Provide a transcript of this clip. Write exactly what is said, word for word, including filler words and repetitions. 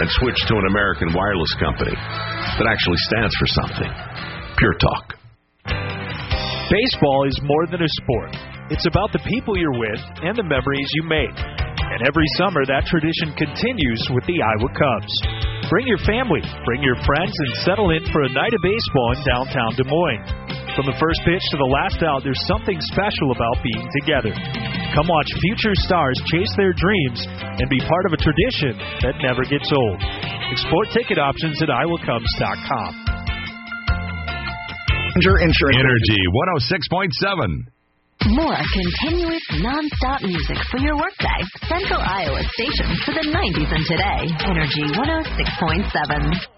and switch to an American wireless company that actually stands for something. Pure Talk. Baseball is more than a sport. It's about the people you're with and the memories you make. And every summer, that tradition continues with the Iowa Cubs. Bring your family, bring your friends, and settle in for a night of baseball in downtown Des Moines. From the first pitch to the last out, there's something special about being together. Come watch future stars chase their dreams and be part of a tradition that never gets old. Explore ticket options at iowa cubs dot com. Energy one oh six point seven. More continuous, non-stop music for your workday. Central Iowa station for the nineties and today. Energy one oh six point seven.